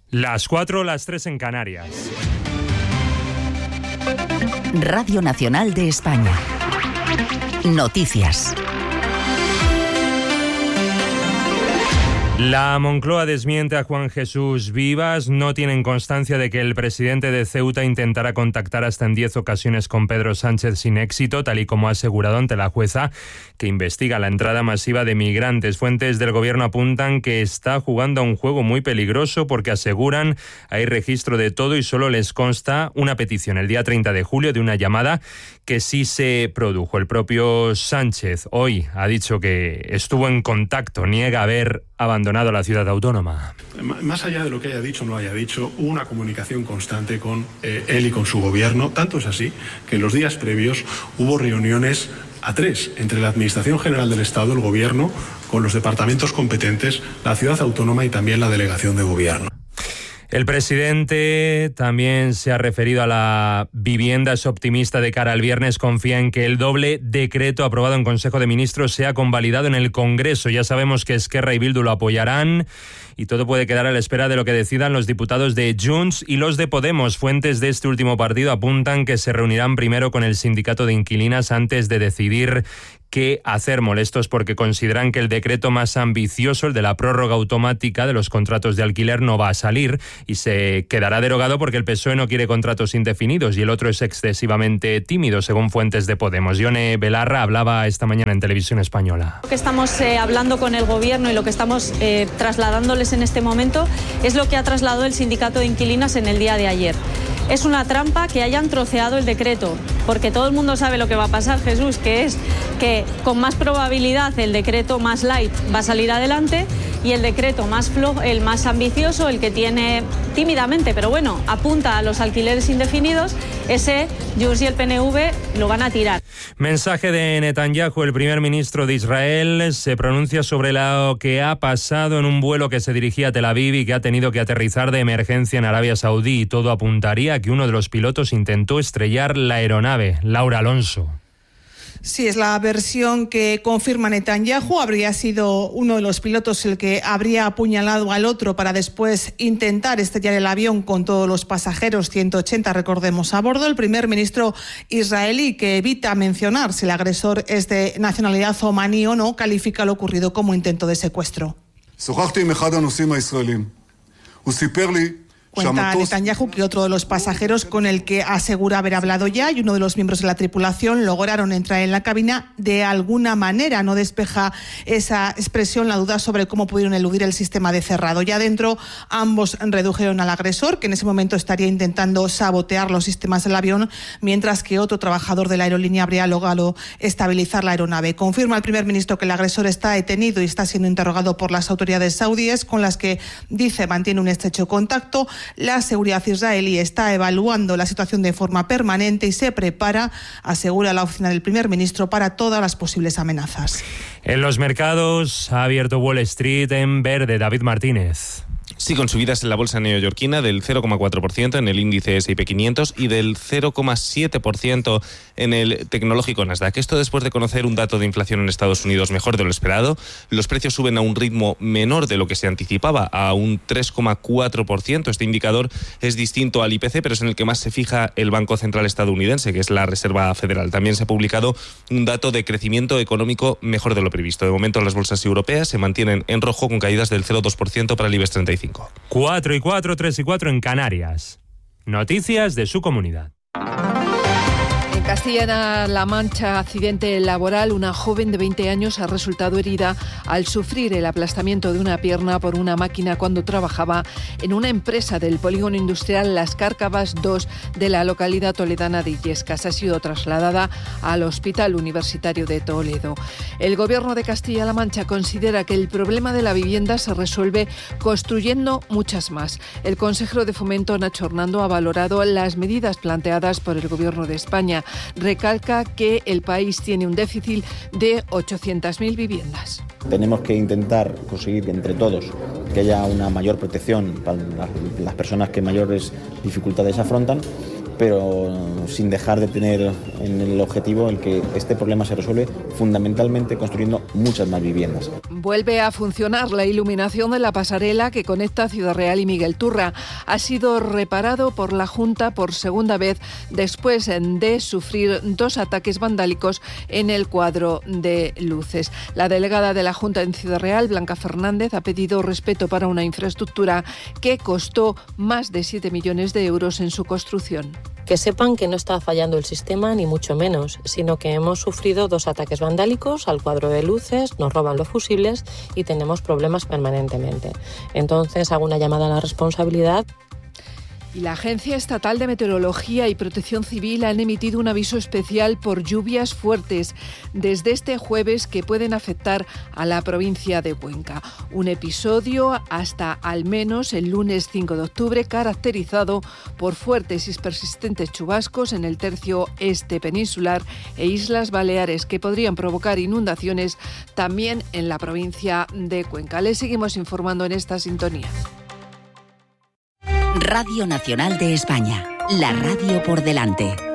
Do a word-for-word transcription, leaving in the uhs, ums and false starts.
Las cuatro, las tres en Canarias. Radio Nacional de España. Noticias. La Moncloa desmiente a Juan Jesús Vivas. No tienen constancia de que el presidente de Ceuta intentara contactar hasta en diez ocasiones con Pedro Sánchez sin éxito, tal y como ha asegurado ante la jueza que investiga la entrada masiva de migrantes. Fuentes del gobierno apuntan que está jugando a un juego muy peligroso porque aseguran hay registro de todo y solo les consta una petición el día treinta de julio de una llamada que sí se produjo. El propio Sánchez hoy ha dicho que estuvo en contacto, niega haber abandonado la ciudad autónoma. Más allá de lo que haya dicho o no haya dicho, hubo una comunicación constante con eh, él y con su gobierno. Tanto es así que en los días previos hubo reuniones a tres entre la Administración General del Estado, el Gobierno, con los departamentos competentes, la ciudad autónoma y también la delegación de gobierno. El presidente también se ha referido a la vivienda, es optimista de cara al viernes, confía en que el doble decreto aprobado en Consejo de Ministros sea convalidado en el Congreso. Ya sabemos que Esquerra y Bildu lo apoyarán y todo puede quedar a la espera de lo que decidan los diputados de Junts y los de Podemos. Fuentes de este último partido apuntan que se reunirán primero con el sindicato de inquilinas antes de decidir qué hacer, molestos porque consideran que el decreto más ambicioso, el de la prórroga automática de los contratos de alquiler, no va a salir y se quedará derogado porque el P S O E no quiere contratos indefinidos y el otro es excesivamente tímido, según fuentes de Podemos. Yone Belarra hablaba esta mañana en Televisión Española. Lo que estamos eh, hablando con el Gobierno y lo que estamos eh, trasladándoles en este momento es lo que ha trasladado el sindicato de inquilinas en el día de ayer. Es una trampa que hayan troceado el decreto, porque todo el mundo sabe lo que va a pasar, Jesús, que es que con más probabilidad el decreto más light va a salir adelante y el decreto más flojo, el más ambicioso, el que tiene tímidamente, pero bueno, apunta a los alquileres indefinidos, ese Junts y el P N V lo van a tirar. Mensaje de Netanyahu, el primer ministro de Israel, se pronuncia sobre lo que ha pasado en un vuelo que se dirigía a Tel Aviv y que ha tenido que aterrizar de emergencia en Arabia Saudí. Todo apuntaría a que uno de los pilotos intentó estrellar la aeronave. Laura Alonso. Sí, es la versión que confirma Netanyahu. Habría sido uno de los pilotos el que habría apuñalado al otro para después intentar estrellar el avión con todos los pasajeros, ciento ochenta, recordemos, a bordo. El primer ministro israelí, que evita mencionar si el agresor es de nacionalidad omaní o no, califica lo ocurrido como intento de secuestro. Cuenta Netanyahu que otro de los pasajeros con el que asegura haber hablado ya y uno de los miembros de la tripulación lograron entrar en la cabina de alguna manera. No despeja esa expresión la duda sobre cómo pudieron eludir el sistema de cerrado. Ya dentro ambos redujeron al agresor, que en ese momento estaría intentando sabotear los sistemas del avión, mientras que otro trabajador de la aerolínea habría logrado estabilizar la aeronave. Confirma el primer ministro que el agresor está detenido y está siendo interrogado por las autoridades saudíes, con las que dice mantiene un estrecho contacto. La seguridad israelí está evaluando la situación de forma permanente y se prepara, asegura la oficina del primer ministro, para todas las posibles amenazas. En los mercados ha abierto Wall Street en verde. David Martínez. Sí, con subidas en la bolsa neoyorquina del cero coma cuatro por ciento en el índice ese y pe quinientos y del cero coma siete por ciento en el tecnológico Nasdaq. Esto después de conocer un dato de inflación en Estados Unidos mejor de lo esperado. Los precios suben a un ritmo menor de lo que se anticipaba, a un tres coma cuatro por ciento. Este indicador es distinto al I P C, pero es en el que más se fija el Banco Central estadounidense, que es la Reserva Federal. También se ha publicado un dato de crecimiento económico mejor de lo previsto. De momento las bolsas europeas se mantienen en rojo con caídas del cero coma dos por ciento para el IBEX treinta y cinco. cuatro y cuatro, tres y cuatro en Canarias. Noticias de su comunidad. En Castilla-La Mancha, accidente laboral. Una joven de veinte años ha resultado herida al sufrir el aplastamiento de una pierna por una máquina cuando trabajaba en una empresa del polígono industrial Las Cárcavas dos de la localidad toledana de Illescas. Ha sido trasladada al Hospital Universitario de Toledo. El Gobierno de Castilla-La Mancha considera que el problema de la vivienda se resuelve construyendo muchas más. El consejero de Fomento, Nacho Hernando, ha valorado las medidas planteadas por el Gobierno de España. Recalca que el país tiene un déficit de ochocientas mil viviendas. Tenemos que intentar conseguir entre todos que haya una mayor protección para las personas que mayores dificultades afrontan pero sin dejar de tener en el objetivo el que este problema se resuelve fundamentalmente construyendo muchas más viviendas. Vuelve a funcionar la iluminación de la pasarela que conecta Ciudad Real y Miguel Turra. Ha sido reparado por la Junta por segunda vez después de sufrir dos ataques vandálicos en el cuadro de luces. La delegada de la Junta en Ciudad Real, Blanca Fernández, ha pedido respeto para una infraestructura que costó más de siete millones de euros en su construcción. Que sepan que no está fallando el sistema, ni mucho menos, sino que hemos sufrido dos ataques vandálicos al cuadro de luces, nos roban los fusibles y tenemos problemas permanentemente. Entonces hago una llamada a la responsabilidad. Y la Agencia Estatal de Meteorología y Protección Civil han emitido un aviso especial por lluvias fuertes desde este jueves que pueden afectar a la provincia de Cuenca. Un episodio hasta al menos el lunes cinco de octubre caracterizado por fuertes y persistentes chubascos en el tercio este peninsular e Islas Baleares que podrían provocar inundaciones también en la provincia de Cuenca. Les seguimos informando en esta sintonía. Radio Nacional de España, la radio por delante.